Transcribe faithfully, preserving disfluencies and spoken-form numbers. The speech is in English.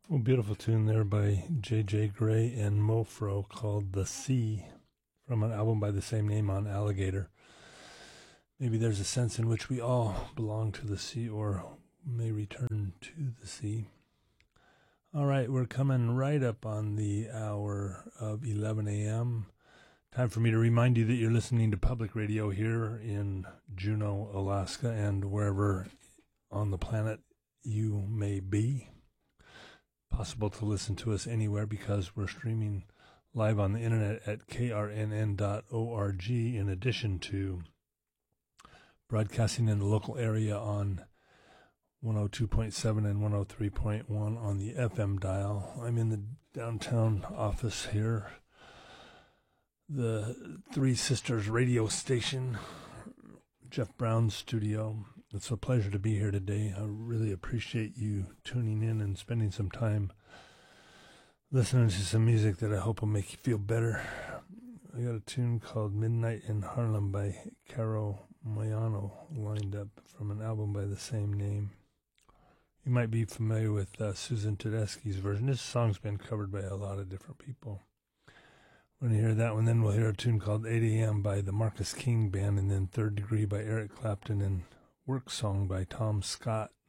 Well, beautiful tune there by J J Gray and Mofro called The Sea from an album by the same name on Alligator. Maybe there's a sense in which we all belong to the sea or may return to the sea. All right, we're coming right up on the hour of eleven a.m. Time for me to remind you that you're listening to public radio here in Juneau, Alaska, and wherever on the planet you may be. Possible to listen to us anywhere because we're streaming live on the internet at k r n n dot org, in addition to broadcasting in the local area on one oh two point seven and one oh three point one on the F M dial. I'm in the downtown office here, the Three Sisters radio station, Jeff Brown's studio. It's a pleasure to be here today. I really appreciate you tuning in and spending some time listening to some music that I hope will make you feel better. I got a tune called Midnight in Harlem by Caro Mayano lined up from an album by the same name. You might be familiar with uh, Susan Tedeschi's version. This song's been covered by a lot of different people. We're going to hear that one. Then we'll hear a tune called eight a.m. by the Marcus King Band, and then Third Degree by Eric Clapton, and Work Song by Tom Scott.